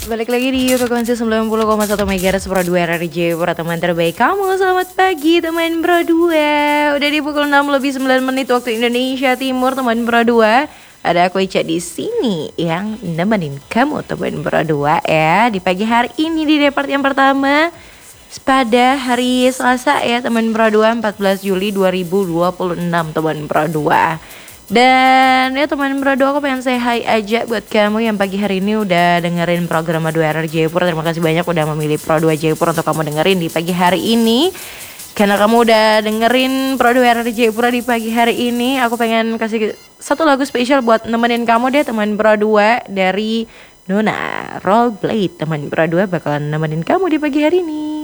Balik lagi di frekuensi 90,1 MHz Pro 2 RRJ Pro, teman terbaik kamu. Selamat pagi teman Pro 2. Udah di pukul 6 lebih 9 menit waktu Indonesia Timur, teman Pro 2. Ada aku Ica di sini yang nemenin kamu teman Pro 2 ya di pagi hari ini di report yang pertama pada hari Selasa ya teman Pro 2, 14 Juli 2026 teman Pro 2. Dan ya teman Pro 2, aku pengen say hi aja buat kamu yang pagi hari ini udah dengerin program Pro 2 RRJ Jayapura. Terima kasih banyak udah memilih Pro 2 Jayapura untuk kamu dengerin di pagi hari ini. Karena kamu udah dengerin Pro 2 RRJ Jayapura di pagi hari ini, aku pengen kasih satu lagu spesial buat nemenin kamu deh teman Pro 2 dari Nona Roleplay. Teman Pro 2 bakalan nemenin kamu di pagi hari ini.